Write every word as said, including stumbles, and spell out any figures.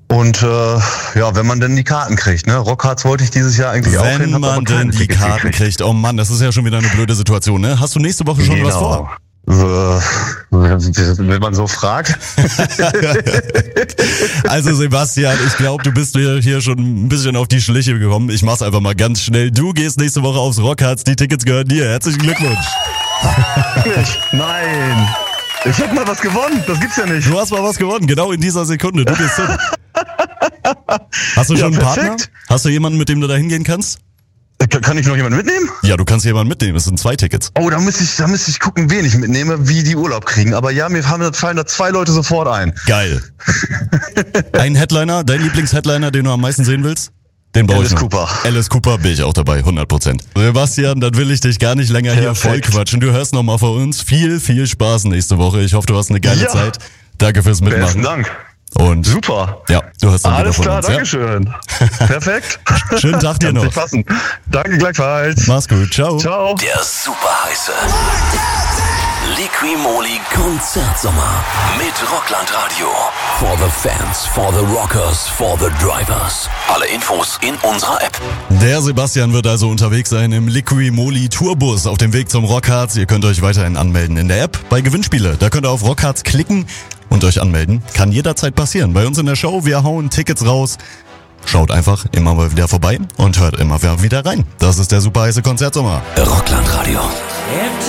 Und äh, ja, wenn man denn die Karten kriegt, ne? Rockharz wollte ich dieses Jahr eigentlich auch hin. Wenn man denn die Karten gekriegt. kriegt. Oh Mann, das ist ja schon wieder eine blöde Situation, ne? Hast du nächste Woche schon genau. was vor? Wenn man so fragt. Also Sebastian, ich glaube, du bist hier schon ein bisschen auf die Schliche gekommen. Ich mach's einfach mal ganz schnell. Du gehst nächste Woche aufs Rockharz. Die Tickets gehören dir. Herzlichen Glückwunsch. Nein. Ich hab mal was gewonnen. Das gibt's ja nicht. Du hast mal was gewonnen. Genau in dieser Sekunde. Du gehst hin. Hast du schon ja, einen Partner? Hast du jemanden, mit dem du da hingehen kannst? Kann ich noch jemanden mitnehmen? Ja, du kannst jemanden mitnehmen. Es sind zwei Tickets. Oh, da müsste ich, da müsste ich gucken, wen ich mitnehme, wie die Urlaub kriegen. Aber ja, mir fallen da zwei Leute sofort ein. Geil. Ein Headliner, dein Lieblingsheadliner, den du am meisten sehen willst? Den brauche ich Alice Cooper. Alice Cooper bin ich auch dabei, hundert Prozent. Sebastian, dann will ich dich gar nicht länger hier voll quatschen. Du hörst nochmal von uns. Viel, viel Spaß nächste Woche. Ich hoffe, du hast eine geile ja. Zeit. Danke fürs Mitmachen. Besten Dank. Und super. Ja, du hast dann Alles wieder von klar, uns. Dankeschön. Ja? Perfekt. Schönen Tag dir noch. Passen. Danke gleichfalls. Mach's gut. Ciao. Ciao. Der super heiße Liqui-Moly Konzertsommer mit Rockland Radio. For the fans, for the rockers, for the drivers. Alle Infos in unserer App. Der Sebastian wird also unterwegs sein im Liqui-Moly Tourbus auf dem Weg zum Rockharz. Ihr könnt euch weiterhin anmelden in der App bei Gewinnspiele. Da könnt ihr auf Rockharz klicken und euch anmelden. Kann jederzeit passieren. Bei uns in der Show, wir hauen Tickets raus. Schaut einfach immer mal wieder vorbei und hört immer wieder rein. Das ist der super heiße Konzertsommer. Rockland Radio.